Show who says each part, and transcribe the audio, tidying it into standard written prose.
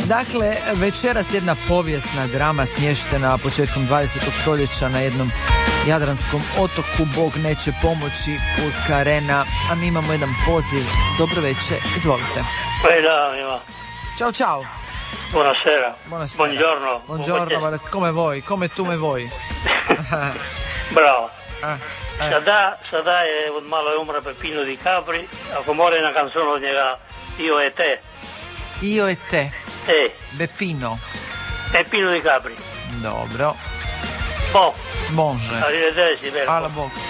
Speaker 1: Dakle, večeras jedna povijesna drama smještena početkom 20. stoljeća na jednom jadranskom otoku. Bog neće pomoći, Pulska arena, a mi imamo jedan poziv. Dobro večer, izvolite.
Speaker 2: Ciao
Speaker 1: ciao.
Speaker 2: Buonasera.
Speaker 1: Buongiorno. Buongiorno, come vuoi? Come tu me vuoi?
Speaker 2: Bravo. Sada je od malo je umra Peppino Di Capri, ako mora jedna canzone od njega, Io e te.
Speaker 1: Io e te. Beppino.
Speaker 2: Peppino Di Capri.
Speaker 1: Dobro.
Speaker 2: Bon.
Speaker 1: Bonže.
Speaker 2: Arrivederci, bene.
Speaker 1: Hvala Bog.